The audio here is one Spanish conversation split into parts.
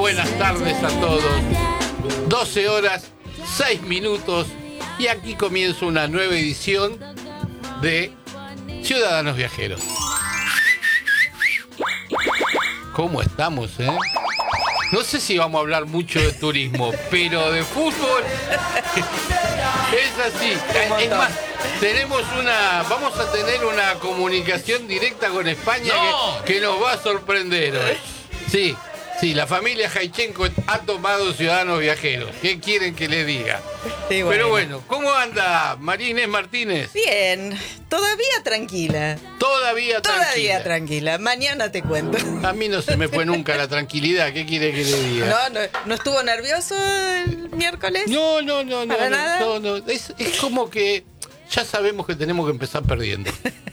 buenas tardes a todos. 12 horas, 6 minutos y aquí comienza una nueva edición de Ciudadanos Viajeros. ¿Cómo estamos, No sé si vamos a hablar mucho de turismo, pero de fútbol es así. Es más, vamos a tener una comunicación directa con España que nos va a sorprender hoy. Sí, la familia Jaichenko ha tomado Ciudadanos Viajeros. ¿Qué quieren que les diga? Sí, bueno. Pero bueno, ¿cómo anda María Inés Martínez? Bien, todavía tranquila. Todavía tranquila. Mañana te cuento. A mí no se me fue nunca la tranquilidad. ¿Qué quiere que le diga? ¿No estuvo nervioso el miércoles? No. ¿Para nada? No. Es como que ya sabemos que tenemos que empezar perdiendo.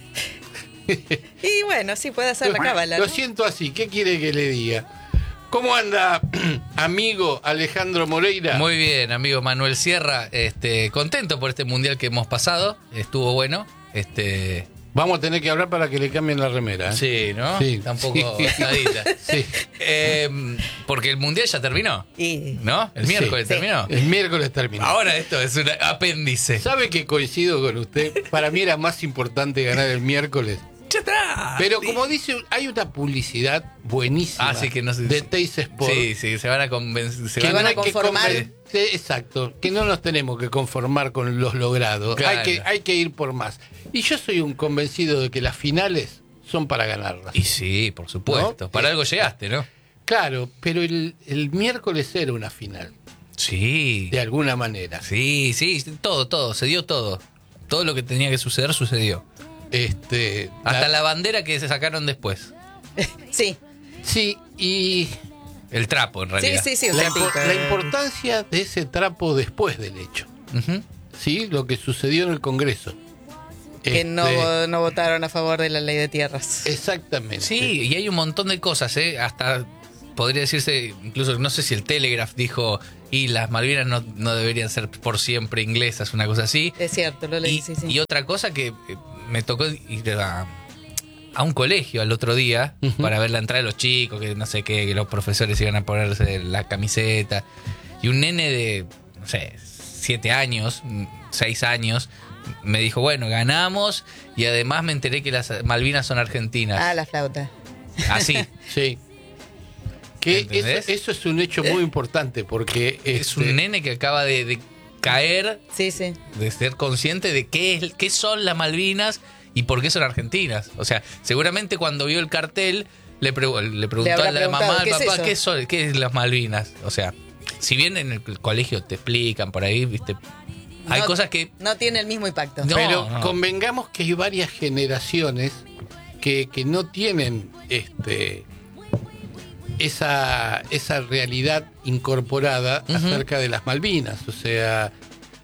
Y bueno, sí puede hacer la cábala, ¿no? Lo siento así. ¿Qué quiere que le diga? ¿Cómo anda, amigo Alejandro Moreira? Muy bien, amigo Manuel Sierra. Contento por este mundial que hemos pasado. Estuvo bueno. Vamos a tener que hablar para que le cambien la remera. Sí, ¿no? Sí. Está un poco nadita. Sí. Porque el mundial ya terminó. Sí. ¿No? El miércoles terminó. El miércoles terminó. Ahora esto es un apéndice. ¿Sabe que coincido con usted? Para mí era más importante ganar el miércoles. Ya está. Pero como dice, hay una publicidad buenísima de Teis Sport. Sí, se van a convencer. Se van a conformar. Exacto, que no nos tenemos que conformar con los logrados. Claro. Hay que ir por más. Y yo soy un convencido de que las finales son para ganarlas. Y sí, por supuesto. ¿No? Para algo llegaste, ¿no? Claro, pero el miércoles era una final. Sí. De alguna manera. Sí, todo, se dio todo. Todo lo que tenía que suceder, sucedió. Hasta la bandera que se sacaron después. Sí. Sí, y... El trapo, en realidad. Sí, la importancia de ese trapo después del hecho. Uh-huh. Sí, lo que sucedió en el Congreso. Que no votaron a favor de la ley de tierras. Exactamente. Sí, y hay un montón de cosas, hasta podría decirse, incluso no sé si el Telegraph dijo, y las Malvinas no deberían ser por siempre inglesas, una cosa así. Es cierto, lo leí, sí. Y otra cosa que me tocó ir a un colegio al otro día para ver la entrada de los chicos, que no sé qué, que los profesores iban a ponerse la camiseta. Y un nene de, no sé, 7 años, 6 años, me dijo, bueno, ganamos y además me enteré que las Malvinas son argentinas. Ah, la flauta. Así. Sí. Que eso es un hecho muy importante porque... Es un nene que acaba de caer, sí, de ser consciente de qué son las Malvinas y por qué son argentinas. O sea, seguramente cuando vio el cartel le preguntó a la mamá, al papá, ¿qué es las Malvinas? O sea, si bien en el colegio te explican por ahí, viste, hay cosas que... No tiene el mismo impacto. Pero convengamos que hay varias generaciones que no tienen esa realidad incorporada acerca de las Malvinas. O sea,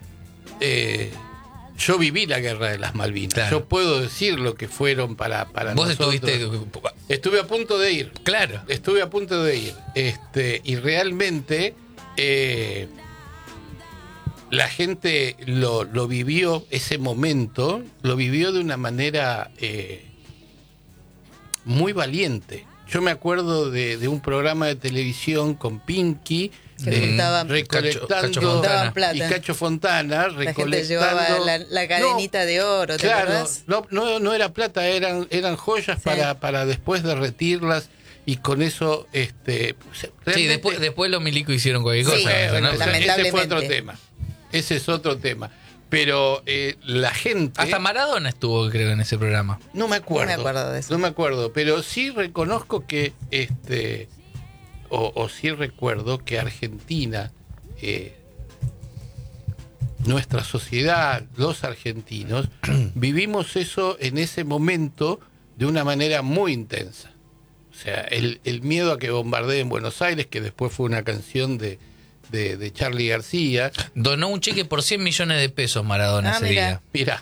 yo viví la guerra de las Malvinas. Claro. Yo puedo decir lo que fueron para ¿Vos nosotros. Estuve a punto de ir. Claro. Estuve a punto de ir. Y realmente la gente lo vivió, ese momento, lo vivió de una manera muy valiente. Yo me acuerdo de un programa de televisión con Pinky, recolectando plata. Y Cacho Fontana, la gente llevaba la cadenita de oro, ¿te acordás? No era plata, eran joyas para después derretirlas y con eso sí, después los milicos hicieron cualquier cosa, ¿no? Lamentablemente. Ese es otro tema. Pero la gente... Hasta Maradona estuvo, creo, en ese programa. No me acuerdo. No me acuerdo de eso. No me acuerdo, pero sí reconozco que... O sí recuerdo que Argentina, nuestra sociedad, los argentinos, vivimos eso en ese momento de una manera muy intensa. O sea, el miedo a que bombardeen Buenos Aires, que después fue una canción de Charly García. Donó un cheque por 100 millones de pesos Maradona ese día. Mirá,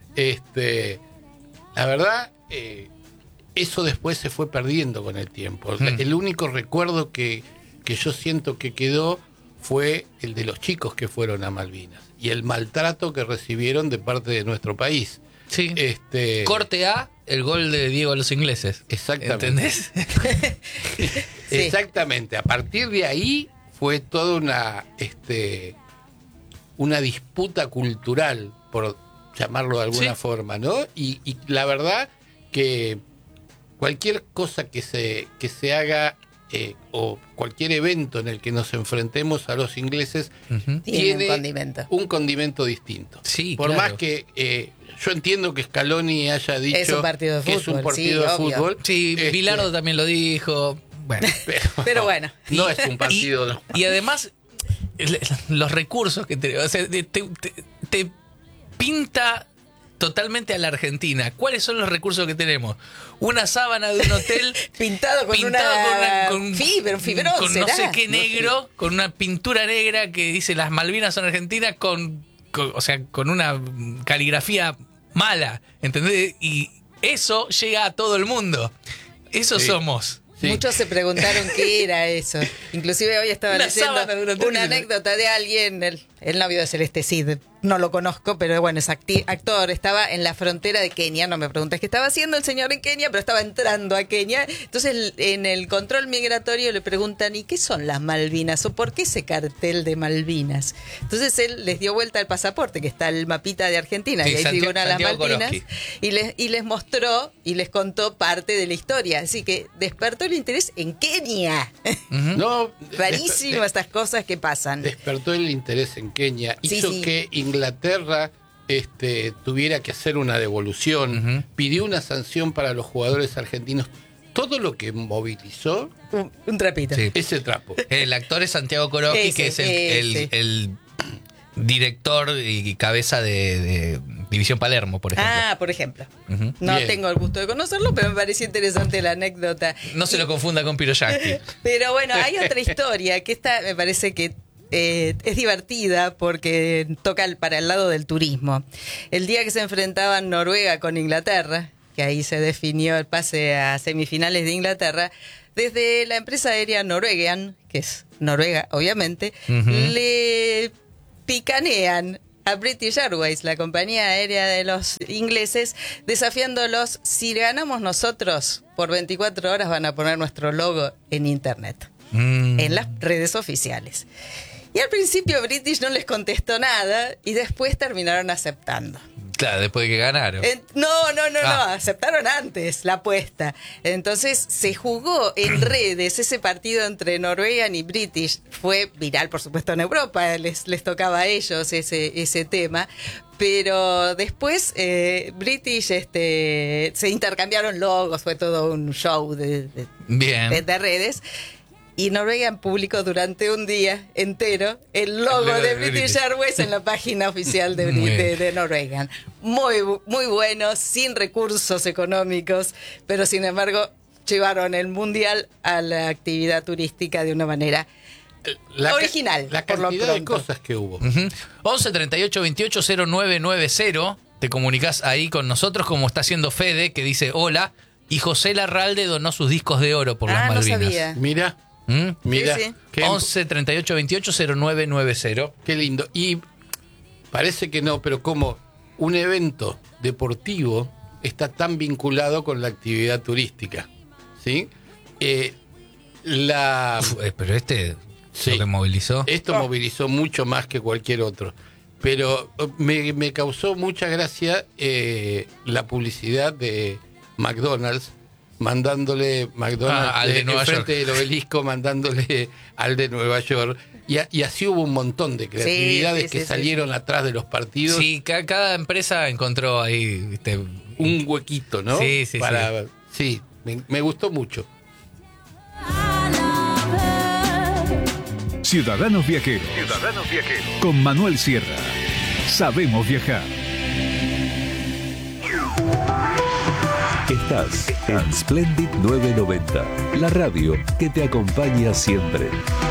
la verdad, eso después se fue perdiendo con el tiempo. El único recuerdo que yo siento que quedó fue el de los chicos que fueron a Malvinas y el maltrato que recibieron de parte de nuestro país. Sí. Corte A, el gol de Diego a los ingleses. Exactamente. ¿Entendés? Exactamente. A partir de ahí fue toda una disputa cultural, por llamarlo de alguna forma, ¿no? Y la verdad que cualquier cosa que se haga o cualquier evento en el que nos enfrentemos a los ingleses tiene un condimento distinto. Sí, por más que yo entiendo que Scaloni haya dicho es un partido de fútbol, que es un partido de fútbol. Sí, Bilardo también lo dijo. Bueno, pero bueno. No es un partido. Y además, los recursos que te pinta totalmente a la Argentina. ¿Cuáles son los recursos que tenemos? Una sábana de un hotel pintado con un fibrón, con no sé qué negro, con una pintura negra que dice las Malvinas son argentinas, con una caligrafía mala, ¿entendés? Y eso llega a todo el mundo. Eso somos. Sí. Muchos se preguntaron qué era eso. Inclusive hoy estaba leyendo una anécdota de alguien, el novio de Celeste Cid. No lo conozco, pero bueno, es actor. Estaba en la frontera de Kenia. No me preguntes qué estaba haciendo el señor en Kenia, pero estaba entrando a Kenia. Entonces, en el control migratorio le preguntan, ¿y qué son las Malvinas? ¿O por qué ese cartel de Malvinas? Entonces, él les dio vuelta al pasaporte, que está el mapita de Argentina, y ahí figuran las Malvinas. Y les mostró y les contó parte de la historia. Así que despertó el interés en Kenia. No, rarísimo estas cosas que pasan. Despertó el interés en Kenia. Hizo que Inglaterra tuviera que hacer una devolución, pidió una sanción para los jugadores argentinos. Todo lo que movilizó un trapito. Ese trapo. El actor es Santiago Coroqui, que es el director y cabeza de División Palermo, por ejemplo. Por ejemplo. No tengo el gusto de conocerlo, pero me pareció interesante la anécdota. No se lo confunda con Piroyaki. Pero bueno, hay otra historia que esta me parece que es divertida porque toca para el lado del turismo. El día que se enfrentaban Noruega con Inglaterra, que ahí se definió el pase a semifinales de Inglaterra, desde la empresa aérea Norwegian, que es Noruega obviamente, le picanean a British Airways, la compañía aérea de los ingleses, desafiándolos: si ganamos nosotros, por 24 horas van a poner nuestro logo en internet, en las redes oficiales. Y al principio British no les contestó nada y después terminaron aceptando. Claro, después de que ganaron. No, aceptaron antes la apuesta. Entonces se jugó en redes ese partido entre Norwegian y British. Fue viral, por supuesto, en Europa, les tocaba a ellos ese tema. Pero después British se intercambiaron logos, fue todo un show de redes. Y Norwegian publicó durante un día entero el logo de British Airways en la página oficial de Norwegian. Muy bueno, sin recursos económicos, pero sin embargo llevaron el mundial a la actividad turística de una manera original. La cantidad de cosas que hubo. 11 38 28 0990. Te comunicás ahí con nosotros, como está haciendo Fede, que dice hola. Y José Larralde donó sus discos de oro por las Malvinas. No sabía. Mira. Sí. 11 38 28 0990. Qué lindo. Y parece que no, pero como un evento deportivo está tan vinculado con la actividad turística, ¿sí? Pero lo que movilizó. Esto movilizó mucho más que cualquier otro. Pero me causó mucha gracia la publicidad de McDonald's, mandándole al de Nueva York, frente del obelisco, mandándole al de Nueva York. Y así hubo un montón de creatividades que salieron atrás de los partidos. Sí, cada empresa encontró ahí un huequito, ¿no? Sí, me gustó mucho. Ciudadanos Viajeros. Con Manuel Sierra. Sabemos viajar. Estás en Splendid 990, la radio que te acompaña siempre.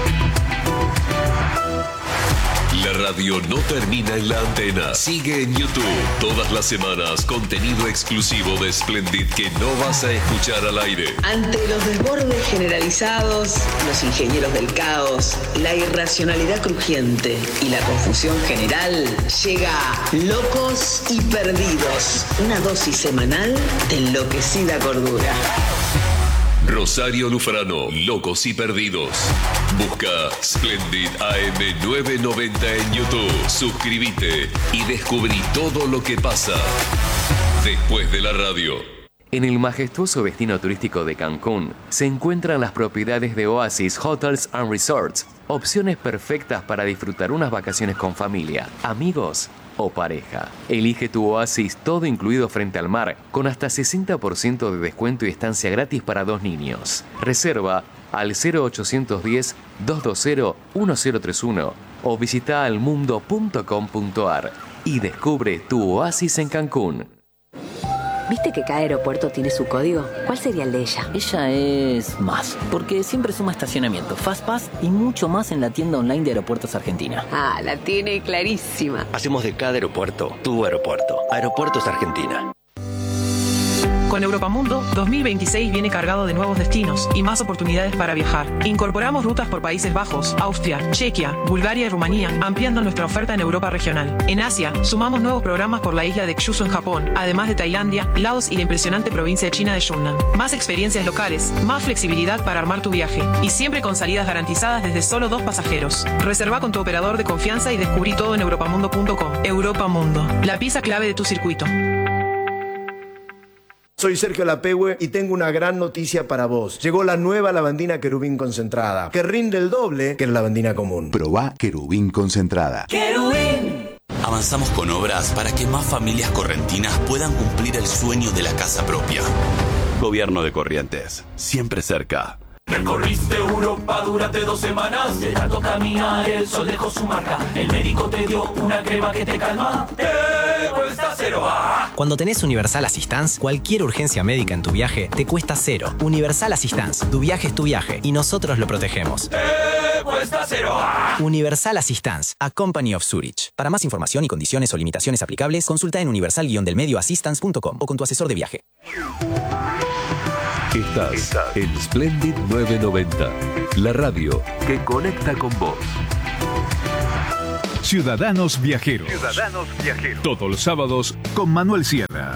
La radio no termina en la antena. Sigue en YouTube. Todas las semanas, contenido exclusivo de Splendid que no vas a escuchar al aire. Ante los desbordes generalizados, los ingenieros del caos, la irracionalidad crujiente y la confusión general, llega Locos y Perdidos. Una dosis semanal de enloquecida cordura. Rosario Lufrano, Locos y Perdidos. Busca Splendid AM 990 en YouTube. Suscríbete y descubrí todo lo que pasa después de la radio. En el majestuoso destino turístico de Cancún se encuentran las propiedades de Oasis Hotels and Resorts, opciones perfectas para disfrutar unas vacaciones con familia, amigos o pareja. Elige tu oasis todo incluido frente al mar, con hasta 60% de descuento y estancia gratis para 2 niños. Reserva al 0810-220-1031 o visita almundo.com.ar y descubre tu oasis en Cancún. ¿Viste que cada aeropuerto tiene su código? ¿Cuál sería el de ella? Ella es más, porque siempre suma estacionamiento, FastPass y mucho más en la tienda online de Aeropuertos Argentina. Ah, la tiene clarísima. Hacemos de cada aeropuerto tu aeropuerto. Aeropuertos Argentina. Con Europamundo, 2026 viene cargado de nuevos destinos y más oportunidades para viajar. Incorporamos rutas por Países Bajos, Austria, Chequia, Bulgaria y Rumanía, ampliando nuestra oferta en Europa regional. En Asia, sumamos nuevos programas por la isla de Kyushu en Japón, además de Tailandia, Laos y la impresionante provincia de China de Yunnan. Más experiencias locales, más flexibilidad para armar tu viaje y siempre con salidas garantizadas desde solo 2 pasajeros. Reserva con tu operador de confianza y descubrí todo en europamundo.com. Europamundo, la pieza clave de tu circuito. Soy Sergio Lapehue y tengo una gran noticia para vos. Llegó la nueva lavandina Querubín concentrada, que rinde el doble que la lavandina común. Probá Querubín concentrada. ¡Querubín! Avanzamos con obras para que más familias correntinas puedan cumplir el sueño de la casa propia. Gobierno de Corrientes, siempre cerca. Recorriste Europa durante 2 semanas. De tanto caminar el sol dejó su marca. El médico te dio una crema que te calma. Te cuesta 0. Cuando tenés Universal Assistance, cualquier urgencia médica en tu viaje te cuesta 0. Universal Assistance, tu viaje es tu viaje y nosotros lo protegemos. Te cuesta 0. Universal Assistance, a Company of Zurich. Para más información y condiciones o limitaciones aplicables, consulta en universal-delmedioassistance.com o con tu asesor de viaje. Estás en Splendid 990, la radio que conecta con vos. Ciudadanos Viajeros. Todos los sábados con Manuel Sierra.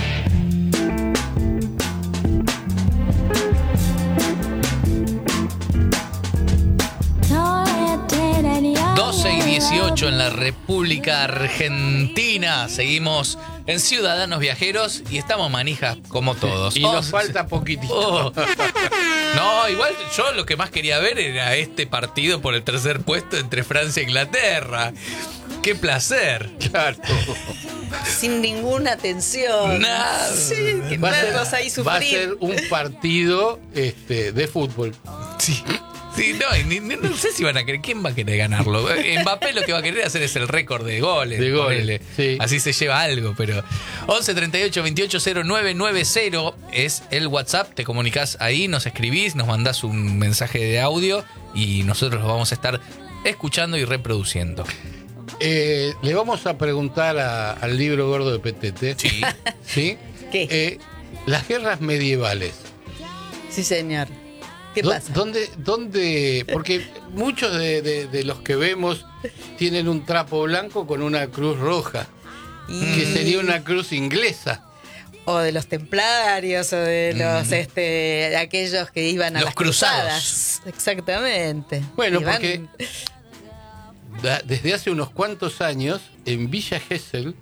y 18 en la República Argentina. Seguimos en Ciudadanos Viajeros y estamos manijas como todos. Y nos falta poquitito. No, igual yo lo que más quería ver era este partido por el 3er puesto entre Francia e Inglaterra. ¡Qué placer! Claro. Sin ninguna tensión. Nada. Sí, va a ser un partido de fútbol. Sí. Sí, no sé si van a querer. ¿Quién va a querer ganarlo? Mbappé lo que va a querer hacer es el récord de goles. De goles, sí. Así se lleva algo, pero 11 38 28 0990 es el WhatsApp. Te comunicás ahí, nos escribís, nos mandás un mensaje de audio y nosotros lo vamos a estar escuchando y reproduciendo. Le vamos a preguntar al libro gordo de Petete. Sí. ¿Sí? ¿Qué? Las guerras medievales. Sí, señor. ¿Qué pasa? ¿Dónde? Porque muchos de los que vemos tienen un trapo blanco con una cruz roja, que sería una cruz inglesa. O de los templarios, o de los de aquellos que iban a los las cruzadas. Cruzadas. Exactamente. Bueno, porque desde hace unos cuantos años, en Villa Gesell,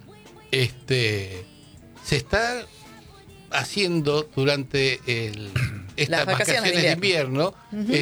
se está haciendo durante estas vacaciones de invierno,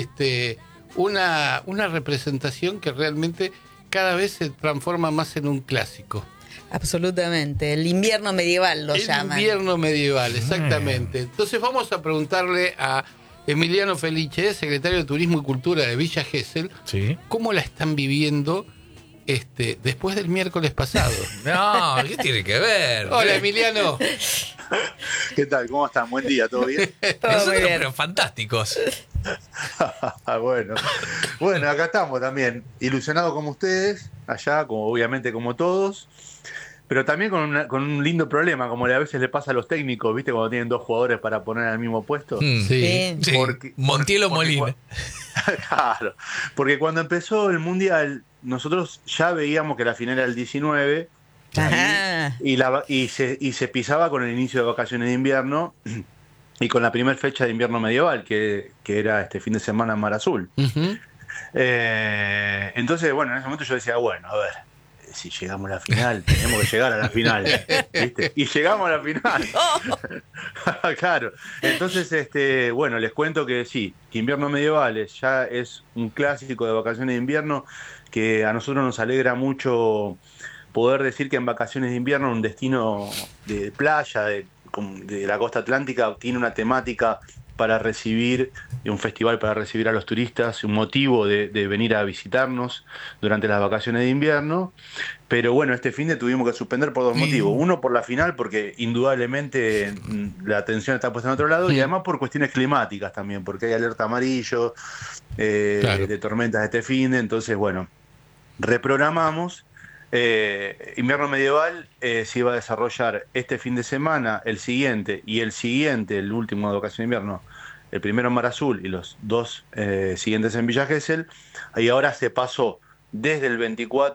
una representación que realmente cada vez se transforma más en un clásico. Absolutamente, el invierno medieval lo llaman. El invierno medieval, exactamente. Entonces vamos a preguntarle a Emiliano Felice, secretario de Turismo y Cultura de Villa Gesell, ¿sí? ¿Cómo la están viviendo después del miércoles pasado? No, ¿qué tiene que ver? Hola, Emiliano. ¿Qué tal? ¿Cómo están? Buen día, ¿todo bien? Nosotros, pero fantásticos. Bueno, acá estamos también, ilusionados como ustedes, allá, obviamente como todos, pero también con un lindo problema, como a veces le pasa a los técnicos, ¿viste? Cuando tienen 2 jugadores para poner al mismo puesto. Sí. Montiel o Molina. Claro, porque cuando empezó el Mundial, nosotros ya veíamos que la final era el 19 y se pisaba con el inicio de vacaciones de invierno y con la primera fecha de invierno medieval, que era este fin de semana en Mar Azul. Entonces, bueno, en ese momento yo decía, bueno, a ver, si llegamos a la final, tenemos que llegar a la final, ¿viste? Y llegamos a la final. Claro. Entonces, bueno, les cuento que sí, que Invierno Medieval ya es un clásico de vacaciones de invierno, que a nosotros nos alegra mucho poder decir que en vacaciones de invierno un destino de playa, de la costa atlántica, tiene una temática para recibir, un festival para recibir a los turistas, un motivo de venir a visitarnos durante las vacaciones de invierno. Pero bueno, este fin de tuvimos que suspender por dos motivos. Uno, por la final, porque indudablemente la atención está puesta en otro lado, y además por cuestiones climáticas también, porque hay alerta amarillo de tormentas este fin de. Entonces, bueno, reprogramamos. Invierno Medieval se iba a desarrollar este fin de semana, el siguiente y el siguiente, el último de vacaciones de invierno, el primero en Mar Azul y los dos siguientes en Villa Gesell. Y ahora se pasó desde el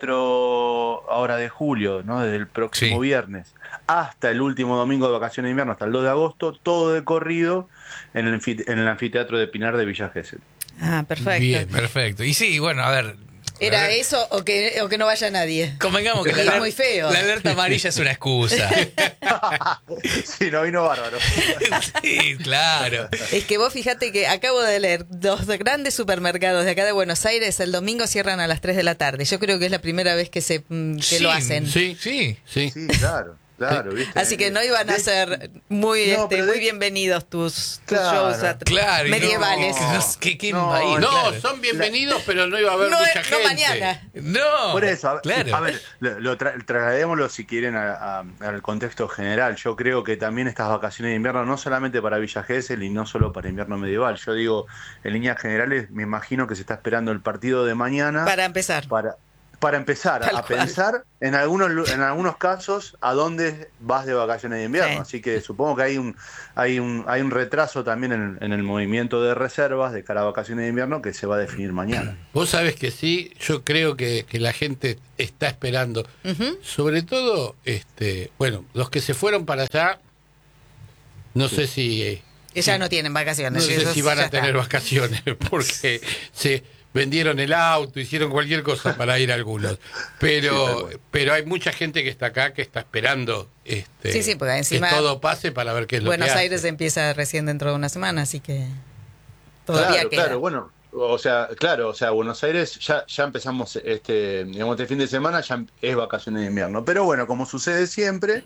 24 ahora de julio, ¿no? Desde el próximo viernes hasta el último domingo de vacaciones de invierno, hasta el 2 de agosto, todo de corrido en el anfiteatro de Pinar de Villa Gesell. Ah, perfecto. Bien, perfecto. Y sí, bueno, a ver. ¿Era eso o que no vaya nadie? Convengamos que es muy feo. La alerta amarilla es una excusa. Sí, no vino bárbaro. Sí, claro. Es que vos fíjate que acabo de leer, dos grandes supermercados de acá de Buenos Aires el domingo cierran a las 3 de la tarde. Yo creo que es la primera vez que lo hacen. Sí, claro. Claro, ¿viste? Así que no iban a ser muy bienvenidos tus shows medievales. Son bienvenidos, pero no iba a haber mucha gente. No mañana. No. Por eso, claro. A ver, trasladémoslo si quieren al contexto general. Yo creo que también estas vacaciones de invierno, no solamente para Villa Gesell y no solo para Invierno Medieval, yo digo, en líneas generales, me imagino que se está esperando el partido de mañana. Para empezar. Para empezar a pensar en algunos casos a dónde vas de vacaciones de invierno. Sí. Así que supongo que hay un retraso también en el movimiento de reservas de cara a vacaciones de invierno que se va a definir mañana. Vos sabés que sí, yo creo que la gente está esperando. Sobre todo, bueno, los que se fueron para allá, no sé si... ya no tienen vacaciones. No sé si van a tener vacaciones, porque vendieron el auto, hicieron cualquier cosa para ir algunos. Pero hay mucha gente que está acá que está esperando porque encima que todo pase para ver qué es lo que hace. Buenos Aires empieza recién dentro de una semana, así que todavía queda. Claro, bueno, o sea, Buenos Aires ya empezamos digamos, este fin de semana ya es vacaciones de invierno. Pero bueno, como sucede siempre,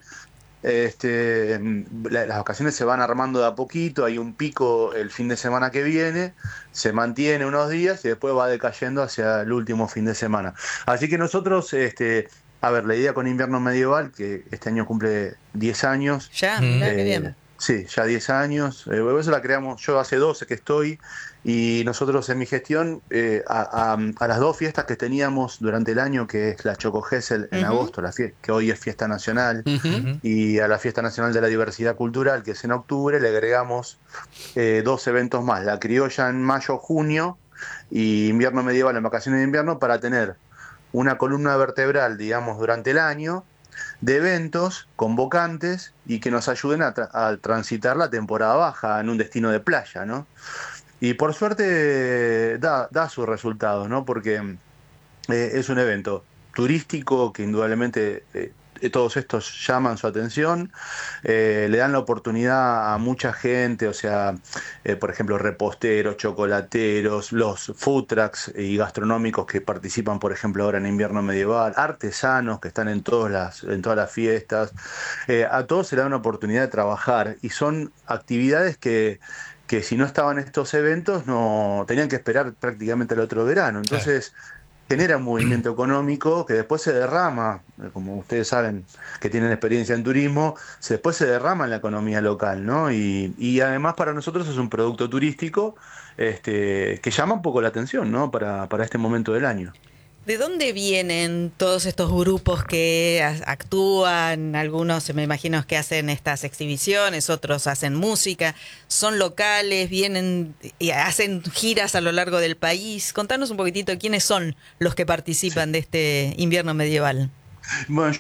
las vacaciones se van armando de a poquito, hay un pico el fin de semana que viene, se mantiene unos días y después va decayendo hacia el último fin de semana. Así que nosotros, a ver, la idea con Invierno Medieval, que este año cumple 10 años. Ya, mirá qué bien. Sí, ya 10 años. Eso la creamos, yo hace 12 que estoy, y nosotros en mi gestión, a las dos fiestas que teníamos durante el año, que es la Choco Gesell en agosto, que hoy es fiesta nacional, y a la Fiesta Nacional de la Diversidad Cultural, que es en octubre, le agregamos 2 eventos más, la Criolla en mayo-junio y Invierno Medieval en vacaciones de invierno, para tener una columna vertebral, digamos, durante el año, de eventos convocantes y que nos ayuden a transitar la temporada baja en un destino de playa, ¿no? Y por suerte da sus resultados, ¿no? Porque es un evento turístico que indudablemente todos estos llaman su atención, le dan la oportunidad a mucha gente, o sea, por ejemplo, reposteros, chocolateros, los food trucks y gastronómicos que participan, por ejemplo, ahora en Invierno Medieval, artesanos que están en todas las fiestas, a todos se les da una oportunidad de trabajar, y son actividades que si no estaban estos eventos no tenían que esperar prácticamente el otro verano. Entonces genera un movimiento económico que después se derrama, como ustedes saben que tienen experiencia en turismo, después se derrama en la economía local, ¿no? Y además para nosotros es un producto turístico que llama un poco la atención, ¿no? Para este momento del año. ¿De dónde vienen todos estos grupos que actúan? Algunos me imagino que hacen estas exhibiciones, otros hacen música. ¿Son locales? ¿Vienen y hacen giras a lo largo del país? Contanos un poquitito quiénes son los que participan de este Invierno Medieval. Bueno,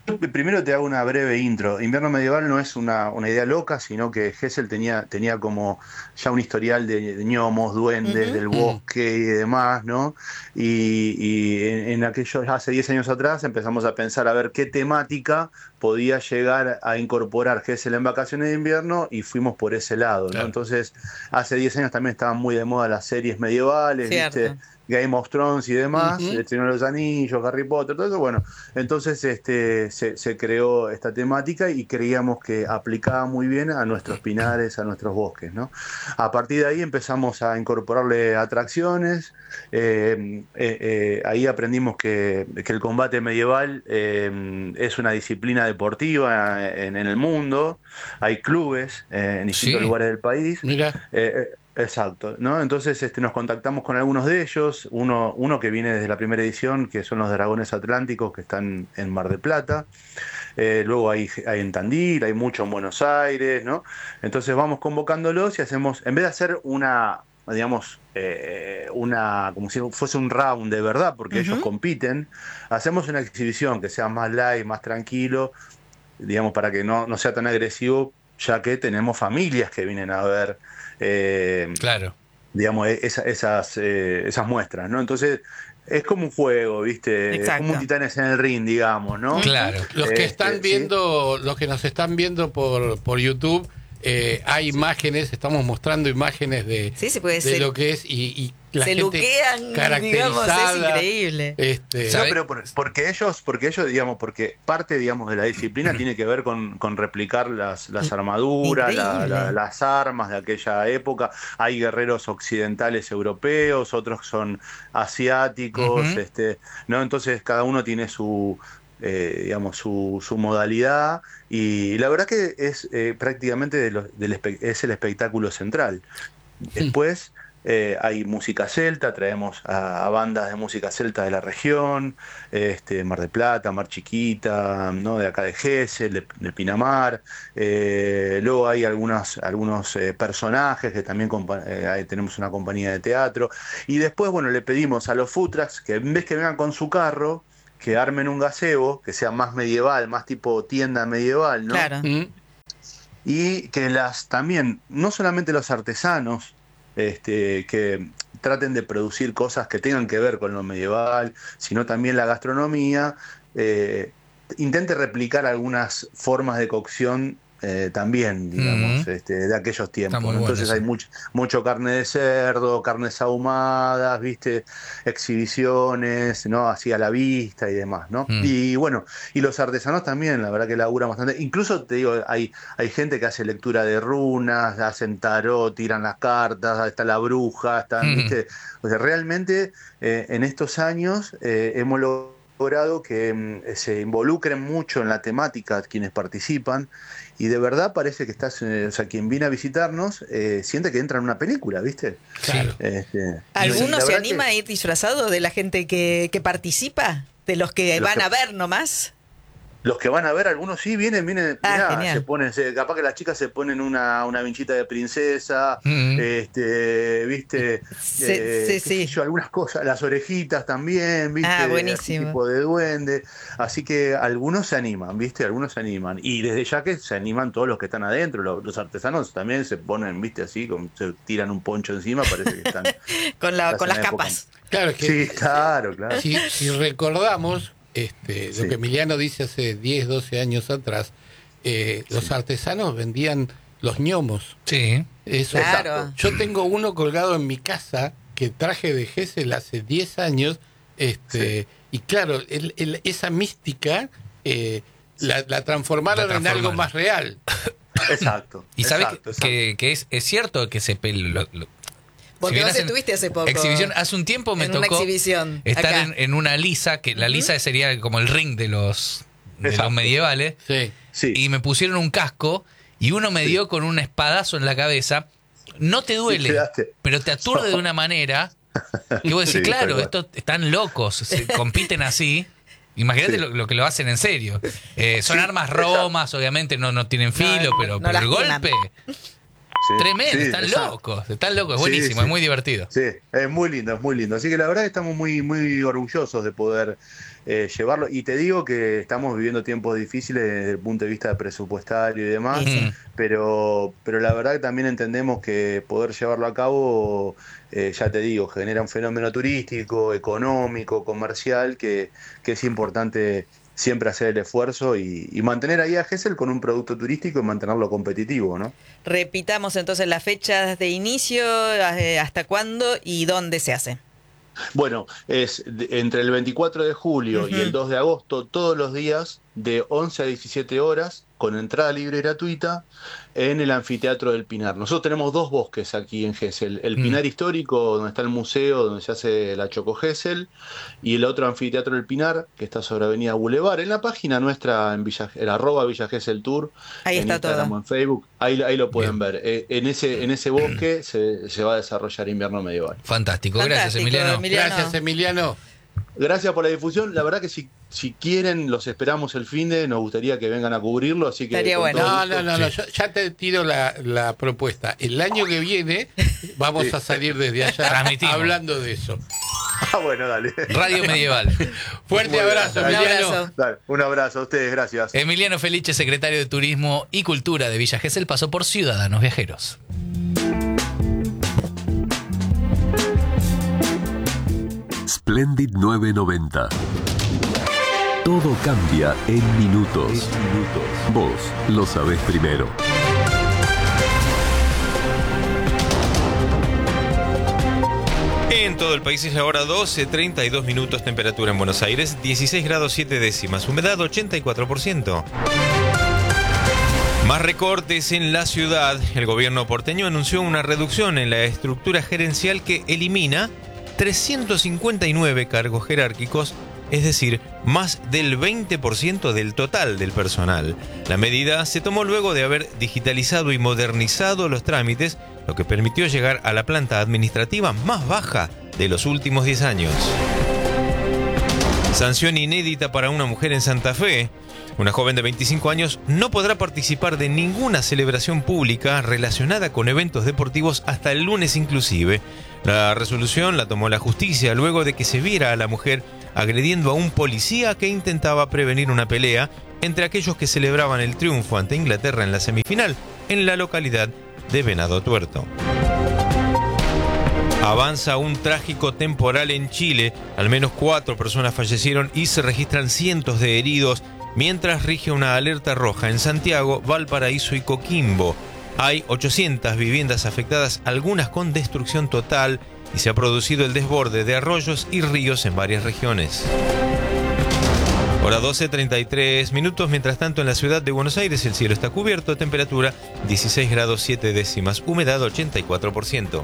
Primero te hago una breve intro. Invierno medieval no es una idea loca, sino que Hessel tenía como ya un historial de gnomos, duendes, del bosque y demás, ¿no? Y en aquellos, hace 10 años atrás, empezamos a pensar a ver qué temática podía llegar a incorporar Hessel en vacaciones de invierno y fuimos por ese lado, ¿no? Entonces, hace 10 años también estaban muy de moda las series medievales, ¿viste? Game of Thrones y demás, El Señor de los Anillos, Harry Potter, todo eso, bueno, entonces se creó esta temática y creíamos que aplicaba muy bien a nuestros pinares, a nuestros bosques, ¿no? A partir de ahí empezamos a incorporarle atracciones, ahí aprendimos que el combate medieval es una disciplina deportiva en el mundo, hay clubes en distintos lugares del país. Mira. Exacto, ¿no? Entonces nos contactamos con algunos de ellos, uno que viene desde la primera edición, que son los Dragones Atlánticos, que están en Mar del Plata, luego hay en Tandil, hay mucho en Buenos Aires, ¿no? Entonces vamos convocándolos y hacemos, en vez de hacer una, digamos, como si fuese un round de verdad, porque ellos compiten, hacemos una exhibición que sea más light, más tranquilo, digamos, para que no sea tan agresivo, ya que tenemos familias que vienen a ver digamos, esas muestras, ¿no? Entonces, es como un juego, ¿viste? Exacto. Como un Titanes en el ring, digamos, ¿no? Claro. Los que están viendo, los que nos están viendo por YouTube, hay imágenes, estamos mostrando imágenes de lo que es y la se gente luquean, digamos, es increíble. No, pero porque ellos, digamos, porque parte, digamos, de la disciplina tiene que ver con replicar las armaduras, las armas de aquella época. Hay guerreros occidentales europeos, otros son asiáticos, ¿no? Entonces cada uno tiene su digamos, su modalidad, y la verdad que es prácticamente es el espectáculo central. Después hay música celta, traemos a bandas de música celta de la región, Mar del Plata, Mar Chiquita, ¿no? De acá de Hessel, de Pinamar. Luego hay algunos personajes que también tenemos una compañía de teatro. Y después, bueno, le pedimos a los food trucks que en vez que vengan con su carro, que armen un gazebo que sea más medieval, más tipo tienda medieval, ¿no? Claro. Y que también, no solamente los artesanos, que traten de producir cosas que tengan que ver con lo medieval, sino también la gastronomía, intente replicar algunas formas de cocción también, digamos, de aquellos tiempos, ¿no? Entonces hay mucho carne de cerdo, carnes ahumadas, ¿viste? Exhibiciones, ¿no? Así a la vista y demás, ¿no? Y bueno, y los artesanos también, la verdad que laburan bastante. Incluso te digo, hay gente que hace lectura de runas, hacen tarot, tiran las cartas, está la bruja, ¿viste? O sea, realmente en estos años hemos logrado que se involucren mucho en la temática quienes participan. Y de verdad parece que o sea, quien viene a visitarnos siente que entra en una película, ¿viste? Claro. ¿Alguno se anima a ir disfrazado de la gente que participa? ¿De los que van a ver nomás? Los que van a ver, algunos sí vienen, mirá, se ponen, capaz que las chicas se ponen una vinchita de princesa, viste, algunas cosas, las orejitas también, viste, buenísimo. Tipo de duende, así que algunos se animan, viste, algunos se animan, y desde ya que se animan todos los que están adentro, los artesanos también se ponen, viste, así, se tiran un poncho encima, parece que están con las capas. Claro, que sí, claro. Si recordamos lo que Emiliano dice hace 10, 12 años atrás, los artesanos vendían los gnomos. Sí. Eso, claro. Yo tengo uno colgado en mi casa que traje de Hessel hace 10 años, y claro, esa mística la transformaron en algo más real. Exacto. Y sabes que es cierto que porque vos estuviste hace poco. Exhibición. Hace un tiempo me tocó estar en una lisa, que la lisa sería como el ring de los medievales. Sí. Y me pusieron un casco y uno me dio con un espadazo en la cabeza. No te duele, pero te aturde de una manera que vos decís, claro, estos están locos, compiten así. Imagínate lo que lo hacen en serio. Son armas romas, obviamente no tienen filo, pero el golpe... Tremendo, están locos, es buenísimo, es muy divertido. Sí, es muy lindo. Así que la verdad que estamos muy, muy orgullosos de poder llevarlo. Y te digo que estamos viviendo tiempos difíciles desde el punto de vista presupuestario y demás, pero la verdad que también entendemos que poder llevarlo a cabo, ya te digo, genera un fenómeno turístico, económico, comercial, que es importante siempre hacer el esfuerzo y mantener ahí a Gesell con un producto turístico y mantenerlo competitivo, ¿no? Repitamos entonces las fechas de inicio, hasta cuándo y dónde se hace. Bueno, es entre el 24 de julio y el 2 de agosto, todos los días de 11 a 17 horas, con entrada libre y gratuita, en el Anfiteatro del Pinar. Nosotros tenemos 2 bosques aquí en Gesell. El Pinar Histórico, donde está el museo, donde se hace la Choco Gesell, y el otro Anfiteatro del Pinar, que está sobre Avenida Boulevard. En la página nuestra, en @Villa Gesell Tour, ahí en está Instagram todo. o en Facebook, ahí lo pueden ver. En ese bosque se va a desarrollar Invierno Medieval. Fantástico. Gracias, Emiliano. Gracias, Emiliano. Gracias por la difusión. La verdad que si quieren, los esperamos el finde. Nos gustaría que vengan a cubrirlo. Así que estaría bueno. No. Yo ya te tiro la propuesta. El año que viene vamos a salir desde allá hablando de eso. Bueno, dale. Radio Medieval. Fuerte abrazo, Emiliano. Dale, un abrazo a ustedes, gracias. Emiliano Felice, secretario de Turismo y Cultura de Villa Gesell, pasó por Ciudadanos Viajeros. Splendid 990. Todo cambia en minutos. Vos lo sabés primero. En todo el país es la hora 12:32 minutos, temperatura en Buenos Aires 16 grados 7 décimas, humedad 84%. Más recortes en la ciudad. El gobierno porteño anunció una reducción en la estructura gerencial que elimina 359 cargos jerárquicos, es decir, más del 20% del total del personal. La medida se tomó luego de haber digitalizado y modernizado los trámites, lo que permitió llegar a la planta administrativa más baja de los últimos 10 años. Sanción inédita para una mujer en Santa Fe. Una joven de 25 años no podrá participar de ninguna celebración pública relacionada con eventos deportivos hasta el lunes inclusive. La resolución la tomó la justicia luego de que se viera a la mujer agrediendo a un policía que intentaba prevenir una pelea entre aquellos que celebraban el triunfo ante Inglaterra en la semifinal en la localidad de Venado Tuerto. Avanza un trágico temporal en Chile. Al menos 4 personas fallecieron y se registran cientos de heridos, mientras rige una alerta roja en Santiago, Valparaíso y Coquimbo. Hay 800 viviendas afectadas, algunas con destrucción total, y se ha producido el desborde de arroyos y ríos en varias regiones. Hora 12:33 minutos. Mientras tanto, en la ciudad de Buenos Aires el cielo está cubierto, temperatura 16 grados 7 décimas, humedad 84%.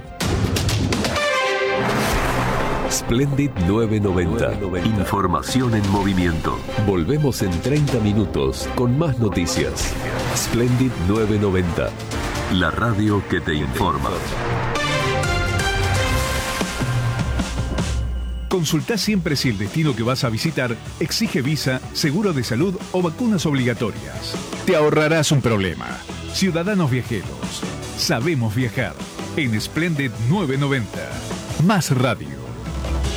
Splendid 990. Información en movimiento. Volvemos en 30 minutos con más noticias. Splendid 990. La radio que te informa. Consultá siempre si el destino que vas a visitar exige visa, seguro de salud o vacunas obligatorias. Te ahorrarás un problema. Ciudadanos Viajeros. Sabemos viajar. En Splendid 990. Más radio.